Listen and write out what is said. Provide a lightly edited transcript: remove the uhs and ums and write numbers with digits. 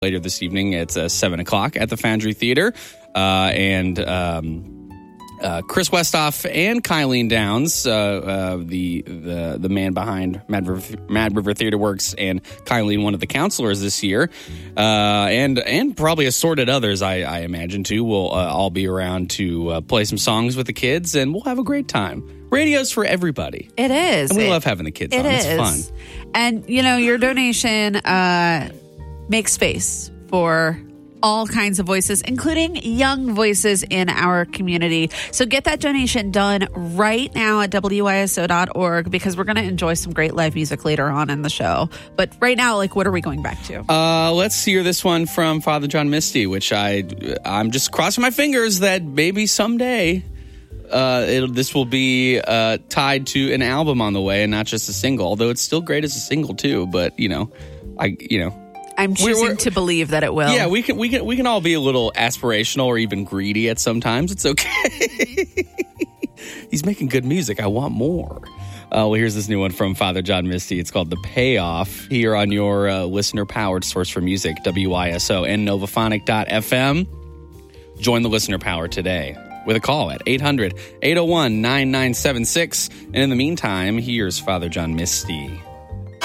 later this evening at 7 o'clock at the Foundry Theater. Chris Westhoff and Kylene Downs, the man behind Mad River Theater Works, and Kylene, one of the counselors this year, and probably assorted others, I imagine, too, will all be around to play some songs with the kids, and we'll have a great time. Radio's for everybody. It is. And we love having the kids on. It's fun. And, your donation makes space for all kinds of voices, including young voices in our community. So get that donation done right now at WYSO.org, because we're going to enjoy some great live music later on in the show. But right now, what are we going back to? Let's hear this one from Father John Misty, which I'm just crossing my fingers that maybe someday this will be tied to an album on the way and not just a single, although it's still great as a single too. But, I'm choosing to believe that it will. Yeah, we can all be a little aspirational or even greedy at sometimes. It's okay. He's making good music. I want more. Well, here's this new one from Father John Misty. It's called The Payoff, here on your listener-powered source for music, WYSO and Novaphonic.fm. Join the listener power today with a call at 800-801-9976. And in the meantime, here's Father John Misty.